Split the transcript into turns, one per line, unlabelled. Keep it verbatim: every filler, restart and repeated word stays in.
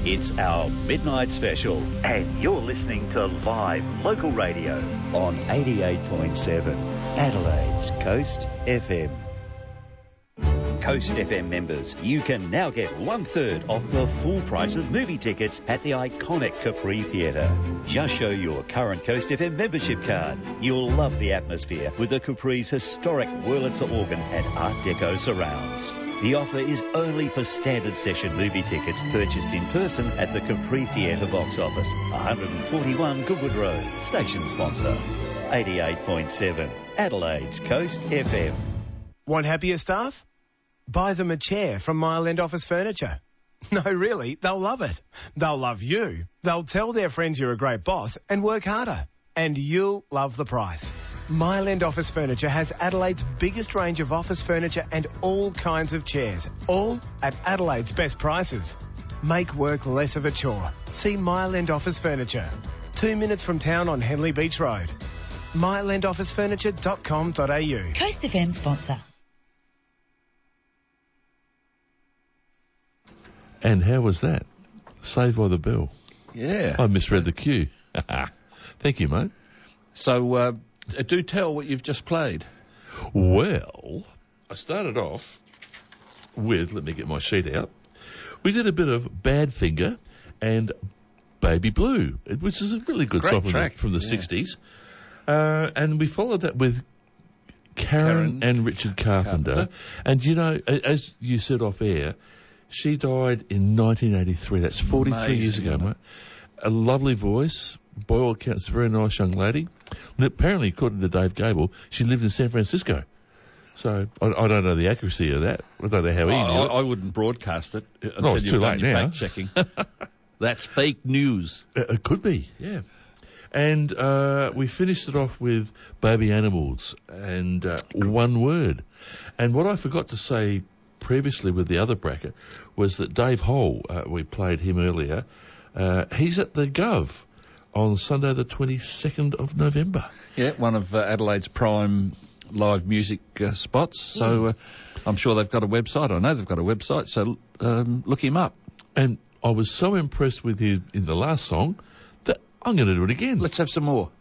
It's our midnight special, and you're listening to live local radio on eighty-eight point seven Adelaide's Coast F M. Coast F M members, you can now get one third off the full price of movie tickets at the iconic Capri Theatre. Just show your current Coast F M membership card. You'll love the atmosphere with the Capri's historic Wurlitzer organ and Art Deco surrounds. The offer is only for standard session movie tickets purchased in person at the Capri Theatre box office, one forty-one Goodwood Road. Station sponsor, eighty-eight point seven Adelaide's Coast F M.
Want happier staff? Buy them a chair from Mile End Office Furniture. No, really, they'll love it. They'll love you. They'll tell their friends you're a great boss and work harder. And you'll love the price. Mile End Office Furniture has Adelaide's biggest range of office furniture and all kinds of chairs, all at Adelaide's best prices. Make work less of a chore. See Mile End Office Furniture. Two minutes from town on Henley Beach Road. mile end office furniture dot com dot a u.
Coast F M sponsor.
And how was that? Saved by the Bell.
Yeah.
I misread the cue. Thank you, mate.
So, uh, do tell what you've just played.
Well, I started off with, let me get my sheet out, we did a bit of Badfinger and Baby Blue, which is a really good
Great
song from the,
track.
from the
Yeah.
sixties. Uh, and we followed that with Karen,
Karen
and Richard Carpenter.
Carpenter.
And, you know, a- as you said off air, she died in nineteen eighty-three. That's forty-three
Amazing,
years ago,
isn't it?
mate. A lovely voice. By all accounts, a very nice young lady. And apparently, according to Dave Gable, she lived in San Francisco. So I, I don't know the accuracy of that. I don't know how he
I,
knew
I,
it.
I wouldn't broadcast it until
No, it's
you've
too
done
late
your
now.
fact checking. That's fake news.
Uh, It could be, yeah. And uh, we finished it off with Baby Animals and uh, One Word. And what I forgot to say previously with the other bracket was that Dave Hole, uh, we played him earlier, uh, he's at the Gov on Sunday the twenty-second of November.
Yeah, one of uh, Adelaide's prime live music uh, spots. So uh, I'm sure they've got a website. I know they've got a website, so um, look him up.
And I was so impressed with him in the last song that I'm going to do it again.
Let's have some more.